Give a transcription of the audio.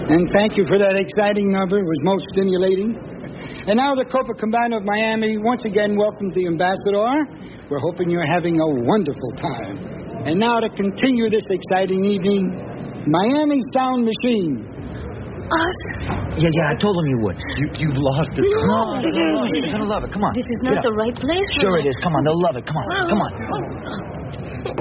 And thank you for that exciting number. It was most stimulating. And now the Copacabana of Miami once again welcomes the ambassador. We're hoping you're having a wonderful time. And now to continue this exciting evening, Miami Sound Machine. Us? Yeah, I told him you would. You've lost it. No. You're going to love it. Come on. This is not the right place for Sure me. it is. Come on, they'll love it. Come on. Oh.